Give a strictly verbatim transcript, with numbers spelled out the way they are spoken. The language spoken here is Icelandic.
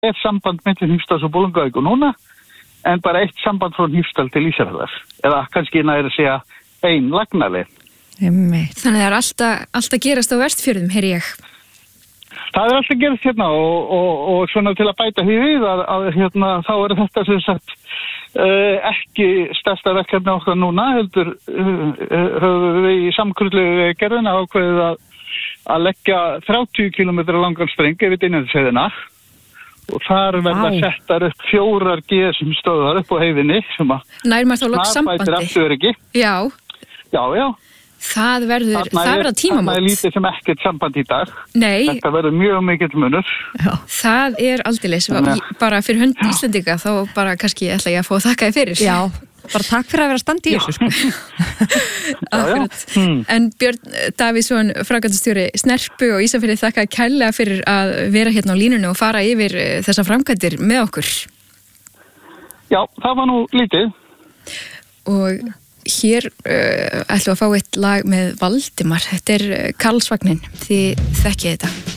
er samband milli Hnífsdals og Bolungarvíkur núna, en bara eitt samband frá Hnífsdal til Ísafjarðar. Eða kannski næri að segja ein lagnaleið. Þannig að það er alltaf, alltaf gerast á Vestfjörðum, heyri ég. Það er alltaf gerast hérna og, og, og svona til að bæta því við að, að hérna, þá er þetta sem sagt uh, ekki stærsta verkefni okkar núna, heldur uh, höfum við í samkrullu gerðina ákveðið að, að leggja þrjátíu kílómetra langan streng yfir Dynjandisheiðina og þar verða settar upp fjórar G S M stöðvar upp á heiðinni sem að nær maður þá loks sambandi. Já. Já, já. Það verður, það verður tímamót. Það er lítið sem ekkert samband í dag. Nei. Þetta verður mjög mikill munur. Já. Það er aldeilis, bara fyrir hönd Íslendinga, þá bara kannski ætla ég að fá að þakka þið fyrir. Já, bara takk fyrir að vera standi í þessu, sko. Akkurat. Hmm. En Björn Davíðsson, framkvæmdastjóri Snerpu og Ísafirði, þakka kærlega fyrir að vera hérna á línunni og fara yfir þessa framkvæmdir með okkur. Já, það var nú lítið. Og hér uh, ætlum við að fá eitt lag með Valdimar. Þetta er Karlsvagnin, þið þekkið þetta.